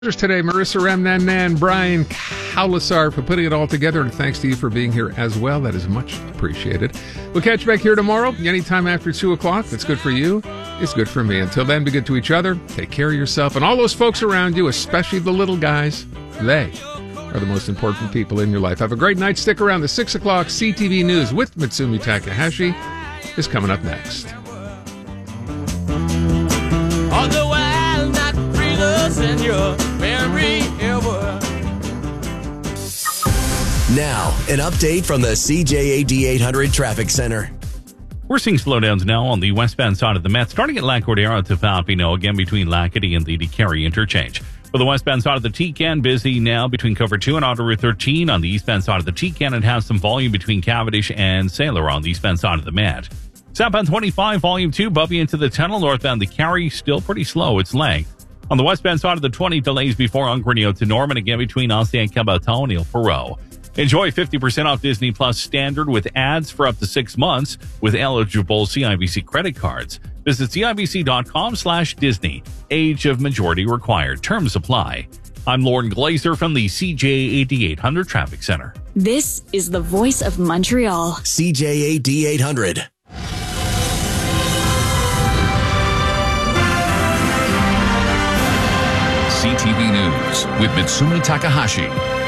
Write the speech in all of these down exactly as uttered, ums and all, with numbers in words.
Today, Marissa Ramnanan, Brian Kaulasar for putting it all together, and thanks to you for being here as well. That is much appreciated. We'll catch you back here tomorrow, anytime after two o'clock. That's good for you. It's good for me. Until then, be good to each other. Take care of yourself and all those folks around you, especially the little guys. They are the most important people in your life. Have a great night. Stick around. The six o'clock C T V News with Mitsumi Takahashi is coming up next. Now, an update from the C J A D eight hundred Traffic Center. We're seeing slowdowns now on the westbound side of the Met, starting at La Cordillera to Falpino, again between Lacadie and the DeCarry interchange. For the westbound side of the T-Can, busy now between Cover two and Auto Route thirteen. On the eastbound side of the T-Can, it has some volume between Cavendish and Sailor on the eastbound side of the Met. Southbound twenty-five, Volume two, bumpy into the tunnel. Northbound the Carry, still pretty slow. It's length. On the westbound side of the twenty, delays before Ungrenio to Norman, again between Ancien Cabaton and Il Perot. Enjoy fifty percent off Disney Plus Standard with ads for up to six months with eligible C I B C credit cards. Visit cibc.com slash Disney. Age of majority required. Terms apply. I'm Lauren Glazer from the C J A D eight hundred Traffic Center. This is the voice of Montreal. C J A D eight hundred. C T V News with Mitsumi Takahashi.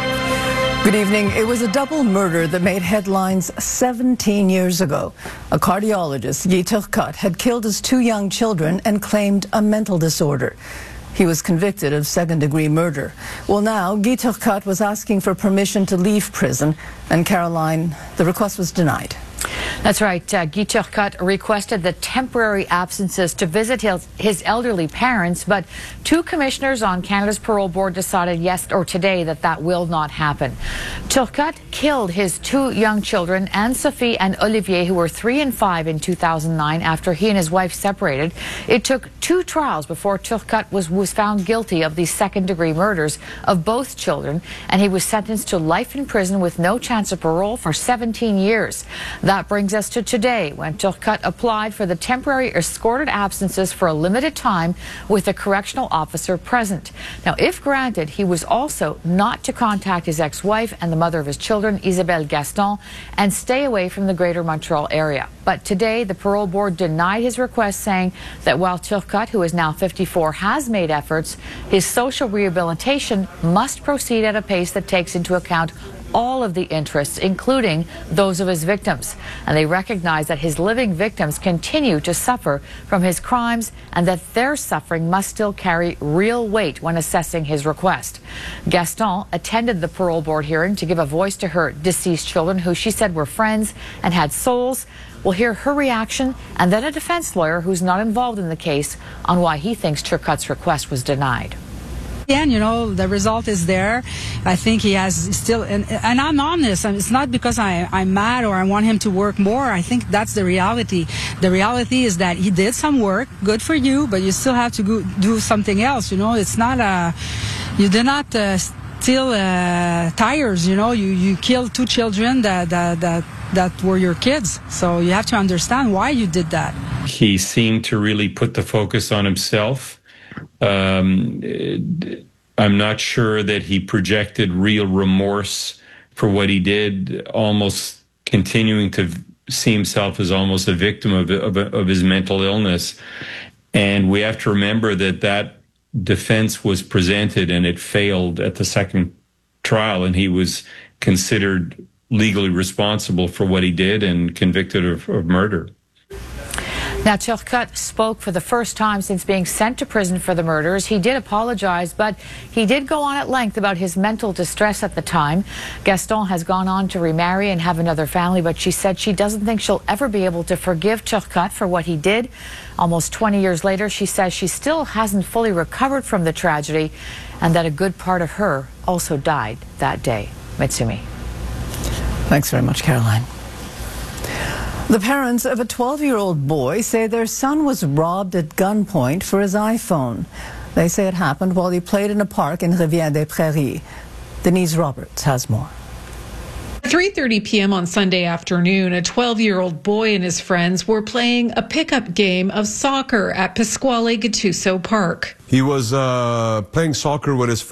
Good evening. It was a double murder that made headlines seventeen years ago. A cardiologist, Guy Turcotte, had killed his two young children and claimed a mental disorder. He was convicted of second-degree murder. Well, now, Guy Turcotte was asking for permission to leave prison, and Caroline, the request was denied. That's right. Uh, Guy Turcotte requested the temporary absences to visit his, his elderly parents, but two commissioners on Canada's parole board decided yes or today that that will not happen. Turcotte killed his two young children, Anne-Sophie and Olivier, who were three and five in two thousand nine after he and his wife separated. It took two trials before Turcotte was, was found guilty of the second-degree murders of both children, and he was sentenced to life in prison with no chance of parole for seventeen years. That brings us to today, when Turcotte applied for the temporary escorted absences for a limited time with a correctional officer present. Now, if granted, he was also not to contact his ex-wife and the mother of his children, Isabelle Gaston, and stay away from the Greater Montreal area. But today, the parole board denied his request, saying that while Turcotte, who is now fifty-four, has made efforts, his social rehabilitation must proceed at a pace that takes into account all of the interests, including those of his victims. And they recognize that his living victims continue to suffer from his crimes and that their suffering must still carry real weight when assessing his request. Gaston attended the parole board hearing to give a voice to her deceased children, who she said were friends and had souls. We'll hear her reaction and then a defense lawyer who's not involved in the case on why he thinks Turcotte's request was denied. Again, you know, the result is there. I think he has still, and, and I'm honest, it's not because I, I'm mad or I want him to work more. I think that's the reality. The reality is that he did some work, good for you, but you still have to go, do something else, you know. It's not a, you did not uh, steal uh, tires, you know. You, you killed two children that, that, that, that were your kids. So you have to understand why you did that. He seemed to really put the focus on himself. Um, I'm not sure that he projected real remorse for what he did, almost continuing to see himself as almost a victim of, of, of his mental illness. And we have to remember that that defense was presented and it failed at the second trial, and he was considered legally responsible for what he did and convicted of, of murder. Now, Turcotte spoke for the first time since being sent to prison for the murders. He did apologize, but he did go on at length about his mental distress at the time. Gaston has gone on to remarry and have another family, but she said she doesn't think she'll ever be able to forgive Turcotte for what he did. Almost twenty years later, she says she still hasn't fully recovered from the tragedy and that a good part of her also died that day. Mitsumi. Thanks very much, Caroline. The parents of a twelve-year-old boy say their son was robbed at gunpoint for his iPhone. They say it happened while he played in a park in Rivière-des-Prairies. Denise Roberts has more. three thirty p.m. on Sunday afternoon, a twelve-year-old boy and his friends were playing a pickup game of soccer at Pasquale Gattuso Park. He was uh, playing soccer with his friends.